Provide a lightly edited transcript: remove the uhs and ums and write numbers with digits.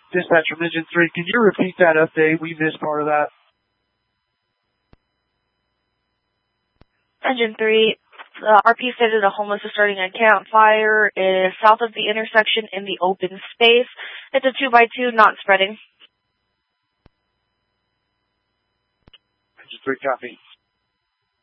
Dispatch from Engine 3, can you repeat that update? We missed part of that. Engine 3, RP stated a homeless is starting a campfire is south of the intersection in the open space. It's a 2x2, not spreading. Engine 3, copy.